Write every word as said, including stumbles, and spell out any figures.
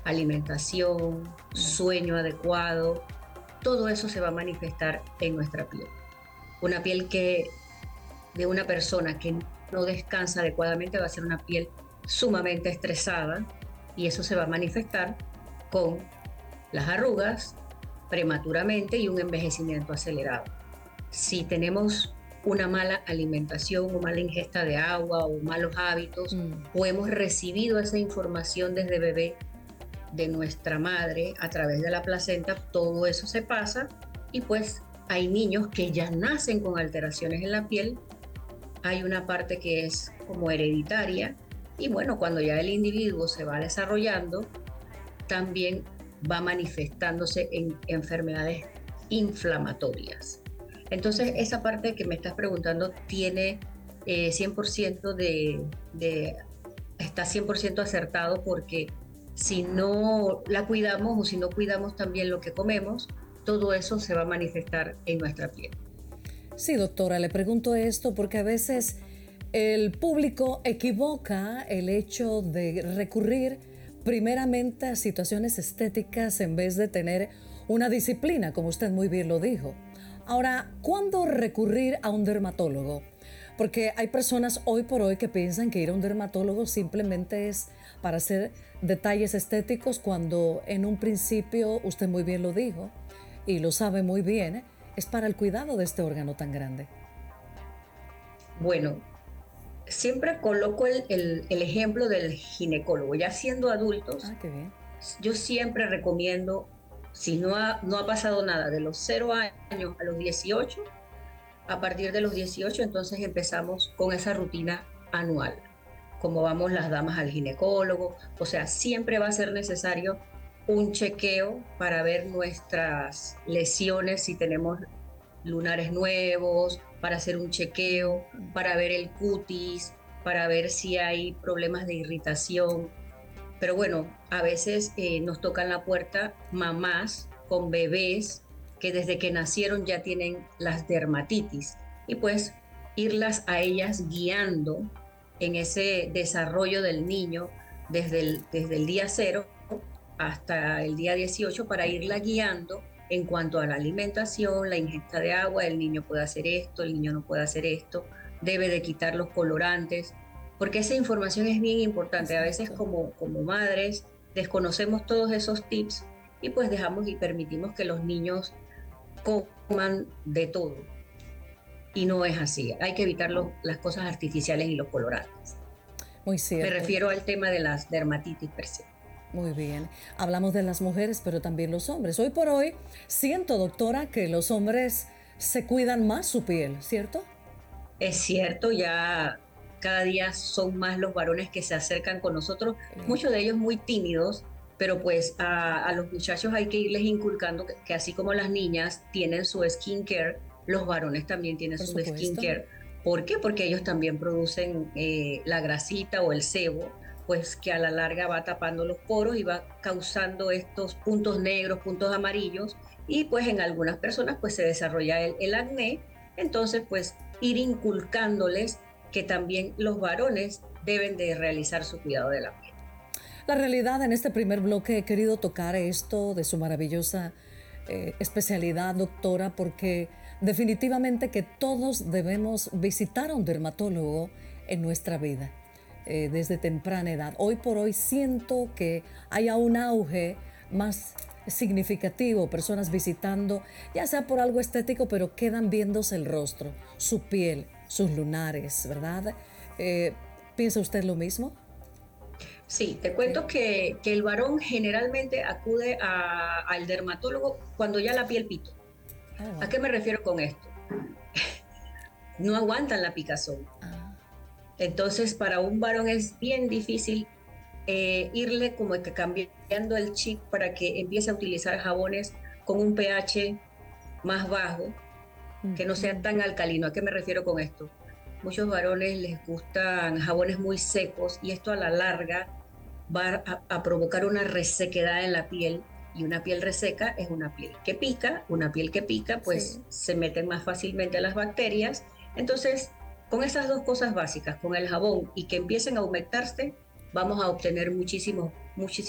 alimentación, Mm. sueño adecuado, todo eso se va a manifestar en nuestra piel. Una piel que de una persona que no descansa adecuadamente va a ser una piel sumamente estresada y eso se va a manifestar con las arrugas prematuramente y un envejecimiento acelerado. Si tenemos una mala alimentación o mala ingesta de agua o malos hábitos, Mm. o hemos recibido esa información desde bebé de nuestra madre a través de la placenta, todo eso se pasa y pues hay niños que ya nacen con alteraciones en la piel. Hay una parte que es como hereditaria y bueno, cuando ya el individuo se va desarrollando, también va manifestándose en enfermedades inflamatorias. Entonces, Okay. esa parte que me estás preguntando tiene eh, cien por ciento de, de, está cien por ciento acertado porque si no la cuidamos o si no cuidamos también lo que comemos, todo eso se va a manifestar en nuestra piel. Sí, doctora, le pregunto esto porque a veces el público equivoca el hecho de recurrir primeramente a situaciones estéticas en vez de tener una disciplina, como usted muy bien lo dijo. Ahora, ¿cuándo recurrir a un dermatólogo? Porque hay personas hoy por hoy que piensan que ir a un dermatólogo simplemente es para hacer detalles estéticos cuando en un principio, usted muy bien lo dijo y lo sabe muy bien, es para el cuidado de este órgano tan grande. Bueno, siempre coloco el, el, el ejemplo del ginecólogo. Ya siendo adultos, Ah, qué bien. yo siempre recomiendo, si no ha, no ha pasado nada, de los cero años a los dieciocho, a partir de los dieciocho, entonces empezamos con esa rutina anual, como vamos las damas al ginecólogo, o sea, siempre va a ser necesario un chequeo para ver nuestras lesiones, si tenemos lunares nuevos, para hacer un chequeo, para ver el cutis, para ver si hay problemas de irritación. Pero bueno, a veces eh, nos tocan la puerta mamás con bebés que desde que nacieron ya tienen las dermatitis y pues irlas a ellas guiando en ese desarrollo del niño desde el, desde el día cero hasta el día dieciocho para irla guiando en cuanto a la alimentación, la ingesta de agua, el niño puede hacer esto, el niño no puede hacer esto, debe de quitar los colorantes, porque esa información es bien importante. A veces Exacto. como, como madres desconocemos todos esos tips y pues dejamos y permitimos que los niños coman de todo. Y no es así. Hay que evitar los, las cosas artificiales y los colorantes. Muy Me cierto. refiero al tema de las dermatitis per se. Muy bien. Hablamos de las mujeres, pero también los hombres. Hoy por hoy siento, doctora, que los hombres se cuidan más su piel, ¿cierto? Es cierto, ya cada día son más los varones que se acercan con nosotros, Eh, muchos de ellos muy tímidos, pero pues a, a los muchachos hay que irles inculcando que, que así como las niñas tienen su skincare, los varones también tienen por su supuesto. skincare. ¿Por qué? Porque ellos también producen eh, la grasita o el sebo, pues que a la larga va tapando los poros y va causando estos puntos negros, puntos amarillos, y pues en algunas personas pues se desarrolla el, el acné. Entonces pues ir inculcándoles que también los varones deben de realizar su cuidado de la piel. La realidad en este primer bloque he querido tocar esto de su maravillosa eh, especialidad, doctora, porque definitivamente que todos debemos visitar a un dermatólogo en nuestra vida, eh, desde temprana edad. Hoy por hoy siento que haya un auge más significativo, personas visitando, ya sea por algo estético, pero quedan viéndose el rostro, su piel, sus lunares, ¿verdad? Eh, ¿Piensa usted lo mismo? Sí, te cuento que, que el varón generalmente acude a- al dermatólogo cuando ya la piel pito. Oh, ¿A wow. qué me refiero con esto? No aguantan la picazón. Ah, Entonces, para un varón es bien difícil eh, irle como que cambiando el chip para que empiece a utilizar jabones con un pH más bajo, que no sea tan alcalino. ¿A qué me refiero con esto? Muchos varones les gustan jabones muy secos y esto a la larga va a, a provocar una resequedad en la piel y una piel reseca es una piel que pica, una piel que pica sí. pues se meten más fácilmente las bacterias. Entonces, con esas dos cosas básicas, con el jabón y que empiecen a aumentarse, vamos a obtener muchísimos, muchísimos